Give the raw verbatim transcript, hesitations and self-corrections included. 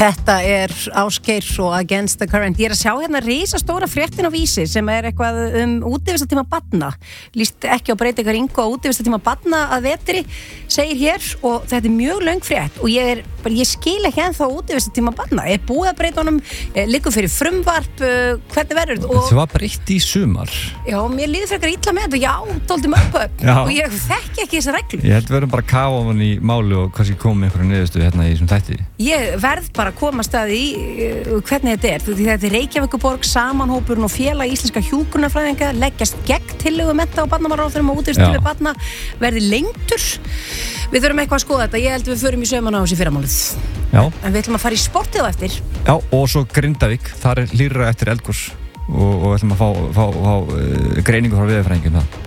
Þetta er Ásgeir og Against the Current. Ég er að sjá hérna risastóra fréttin á Vísi sem er eitthvað um útivistartíma barna. Lýst ekki á Breytingar Ingo á útivistartíma barna að vetri, segir hér, og þetta er mjög löng frétt og ég, er, bara, ég skil ekki ennþá útivistartíma barna. Er búið að breyta honum, liggur fyrir frumvarp, hvernig verður þetta? Það var breytt í sumar. Já, mér líður frekar illa með þetta, já, dálítið mörg og ég þekki ekki þessar reglur. Ég held að verðum bara að kafa ofan í máli og kannski koma með einhverju niðurstöðu hérna í þessum þætti. Ég verð bara að komast að því uh, hvernig þetta er, því þetta er Reykjavíkurborg, samanhópurinn og félag íslenska hjúkrunarfræðinga leggjast gegn tillögu mennta- og barnamálaráðherra um að útivistartími barna verði lengdur. Við þurfum eitthvað að skoða þetta, ég held að við förum í saumana á þessi fyrramálið. Já. En við ætlum að fara í sportið á eftir. Já, og svo Grindavík, þar er hlýrra eftir eldgos og, og ætlum að fá, fá, fá uh, greiningu frá veðurfræðingum það.